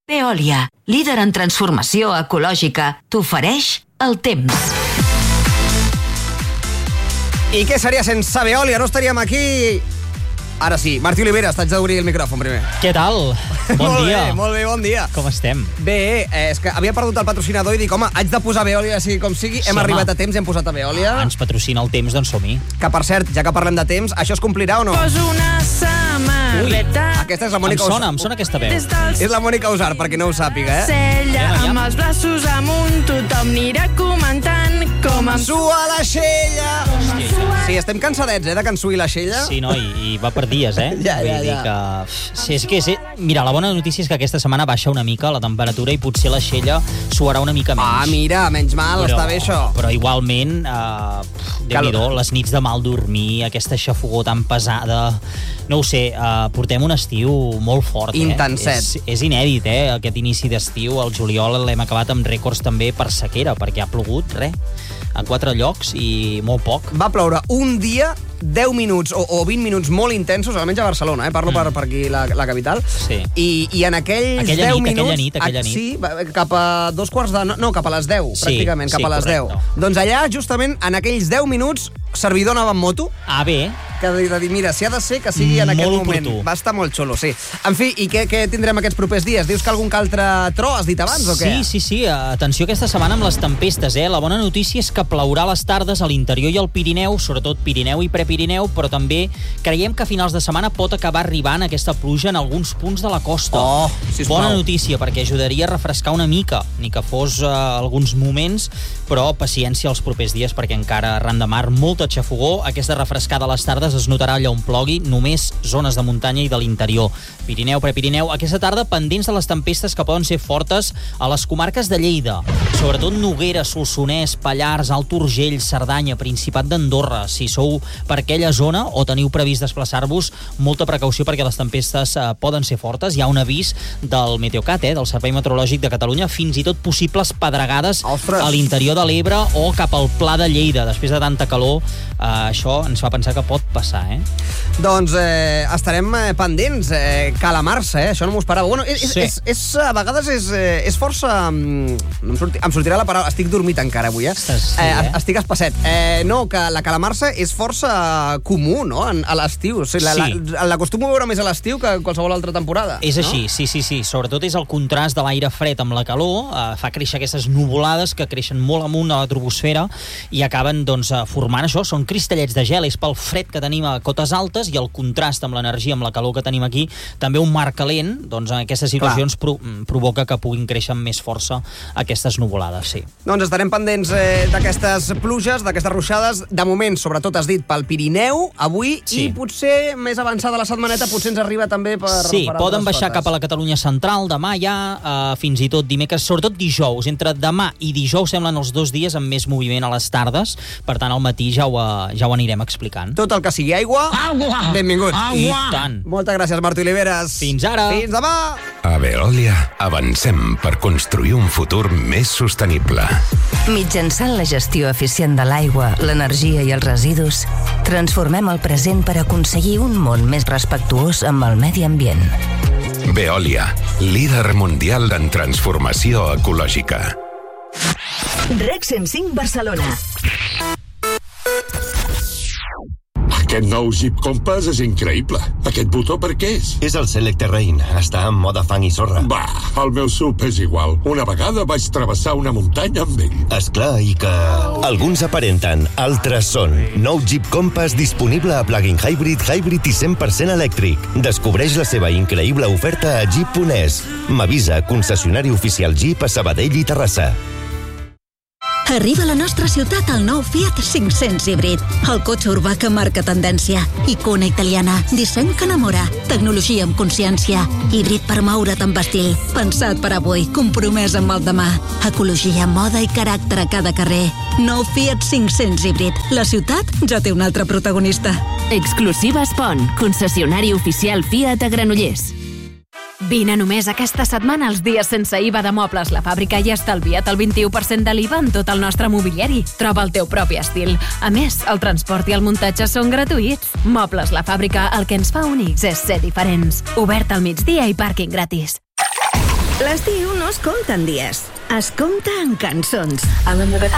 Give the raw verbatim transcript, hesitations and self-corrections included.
Veolia, líder en transformació ecològica, t'ofereix el temps. I què seria sense Veolia? No estaríem aquí... Ara sí, Martí Oliveres, t'haig d'obrir el micròfon primer. Què tal? Bon molt dia. Bé, molt bé, bon dia. Com estem? Bé, eh, és que havia perdut el patrocinador i dic, home, haig de posar Veolia, sigui com sigui. Sí, hem home. arribat a temps i hem posat a Veolia. Ah, ens patrocina el temps, doncs som-hi. Que, per cert, ja que parlem de temps, això es complirà o no? Poso una samarreta. Aquesta és la Em Mònica sona, Usar. em sona aquesta veu. Des del És la Mònica Usar, perquè no ho sàpiga, eh? cella, Aviam, aviam. amb els braços amunt, tothom anirà comentant com em Sua la xella! Sí, estem cansadets, eh, de que ens sui la xella. Sí, no, i, i va per dies, eh? Ja, ja, Vull dir ja. que... Sí, és que, sí. Mira, la bona notícia és que aquesta setmana baixa una mica la temperatura i potser la xella suarà una mica menys. Ah, mira, menys mal, Però- està bé això. Però igualment, eh, Déu-n'hi-do, les nits de mal dormir, aquesta xafogor tan pesada... No ho sé, eh, portem un estiu molt fort, eh? Intenset. És, és inèdit, eh? Aquest inici d'estiu, el juliol l'hem acabat amb rècords també per sequera, perquè ha plogut, res, a quatre llocs i molt poc. Va ploure un dia, deu minuts o, o vint minuts molt intensos, almenys a Barcelona, eh? Parlo mm. per, per aquí, la, la capital. Sí. I, I en aquells Aquella deu nit, minuts... aquella nit, aquella ah, nit. Sí, va- cap a dos quarts de... No, no cap a les deu, Sí, pràcticament, cap sí, a les deu. correcte. Doncs allà, justament, en aquells deu minuts, servidor anava amb moto, Ah, bé, que de, de dir, mira, si ha de ser, que sigui en aquest Molt moment. oportú. Va estar molt xulo, sí. En fi, i què, què tindrem aquests propers dies? Dius que algun que altre tro has dit abans, o què? Sí, sí, sí. Atenció aquesta setmana amb les tempestes, eh? La bona notícia és que plourà a les tardes a l'interior i al Pirineu, sobretot Pirineu i Prepirineu, però també creiem que a finals de setmana pot acabar arribant aquesta pluja en alguns punts de la costa. Oh, sisplau. Bona notícia, perquè ajudaria a refrescar una mica, ni que fos uh, alguns moments, però paciència els propers dies, perquè encara arran de mar molta xafogor. Aquesta refrescada a les tardes es notarà allà on plogui, només zones de muntanya i de l'interior. Pirineu, Prepirineu, aquesta tarda pendents de les tempestes que poden ser fortes a les comarques de Lleida, sobretot Noguera, Solsonès, Pallars, Alt Urgell, Cerdanya, Principat d'Andorra. Si sou per aquella zona o teniu previst desplaçar-vos, molta precaució perquè les tempestes eh, poden ser fortes. Hi ha un avís del Meteocat, eh, del Servei Meteorològic de Catalunya, fins i tot possibles pedregades Ostres. a l'interior de l'Ebre o cap al Pla de Lleida. Després de tanta calor, eh, això ens fa pensar que pot passar, eh? Doncs eh, estarem eh, pendents. Eh, calamar-se, eh? Això no m'ho esperava. Bueno, és, Sí. és, és, a vegades és, eh, és força... mm, No em, sorti, em sortirà la paraula... Estic dormit encara avui, eh? Ostres, sí, eh, eh? Estic espasset. Eh, no, que la calamar-se és força comú, no?, en, a l'estiu. O sigui, la, Sí. la, l'acostumo a veure més a l'estiu que qualsevol altra temporada. És no? així, sí, sí, sí. Sobretot és el contrast de l'aire fred amb la calor, eh, fa créixer aquestes nuvolades que creixen molt amunt a la troposfera i acaben doncs, eh, formant això, són cristallets de gel, és pel fred que tenim a cotes altes i el contrast amb l'energia, amb la calor que tenim aquí, també un mar calent, doncs en aquestes situacions pro, provoca que puguin créixer amb més força aquestes nuvolades, sí. Doncs estarem pendents eh, d'aquestes pluges, d'aquestes ruixades. De moment, sobretot, has dit, pel Pirineu, avui, Sí. i potser més avançada la setmaneta, potser ens arriba també per... Sí, per poden altres baixar cotes. cap a la Catalunya central demà ja, eh, fins i tot dimecres, sobretot dijous. Entre demà i dijous semblen els dos dies amb més moviment a les tardes, per tant al matí ja ho, eh, ja ho anirem explicant. Tot el que sigui aigua, Agua! benvinguts. I tant. Moltes gràcies, Martí Oliveres. Fins ara. Fins demà. A Veolia avancem per construir un futur més sostenible. Mitjançant la gestió eficient de l'aigua, l'energia i els residus, transformem el present per aconseguir un món més respectuós amb el medi ambient. Veolia, líder mundial en transformació ecològica. Rec cent cinc Barcelona. Aquest nou Jeep Compass és increïble. Aquest botó per què és? És el Select Terrain. Està en mode fang i sorra. Va, el meu sub és igual. Una vegada vaig travessar una muntanya amb ell. Esclar, i que... Alguns aparenten, altres són. Nou Jeep Compass disponible a plug-in hybrid, hybrid i cent per cent elèctric. Descobreix la seva increïble oferta a Jeep punt es. M'avisa, concessionari oficial Jeep a Sabadell i Terrassa. Arriba a la nostra ciutat el nou Fiat cinc-cents híbrid, el cotxe urbà que marca tendència. Icona italiana, disseny que enamora, tecnologia amb consciència, híbrid per moure't amb estil, pensat per avui, compromès amb el demà. Ecologia, moda i caràcter a cada carrer. Nou Fiat cinc-cents híbrid. La ciutat ja té un altre protagonista. Exclusiva Espon, concessionari oficial Fiat a Granollers. Vine només aquesta setmana als dies sense I V A de Mobles La Fàbrica i estalvia't el vint-i-u per cent de l'I V A en tot el nostre mobiliari. Troba el teu propi estil. A més, el transport i el muntatge són gratuïts. Mobles La Fàbrica, el que ens fa únics és ser diferents. Obert al migdia i pàrquing gratis. L'estiu no es compta en dies, es compta en cançons.